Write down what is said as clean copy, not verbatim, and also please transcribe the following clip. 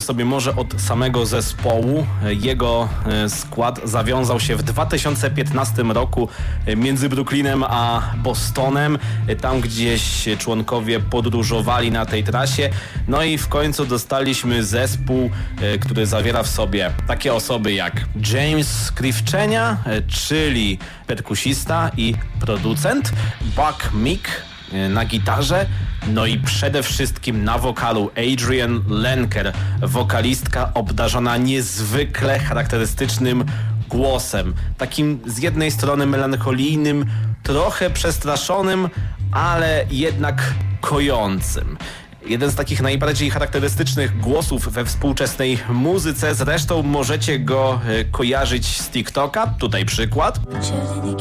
sobie może od samego zespołu. Jego skład zawiązał się w 2015 roku między Brooklynem a Bostonem. Tam gdzieś członkowie podróżowali na tej trasie. No i w końcu dostaliśmy zespół, który zawiera w sobie takie osoby jak James Krivchenia, czyli perkusista i producent, Buck Meek na gitarze, no i przede wszystkim na wokalu Adrian Lenker, wokalistka obdarzona niezwykle charakterystycznym głosem, takim z jednej strony melancholijnym, trochę przestraszonym, ale jednak kojącym. Jeden z takich najbardziej charakterystycznych głosów we współczesnej muzyce, zresztą możecie go kojarzyć z TikToka, tutaj przykład.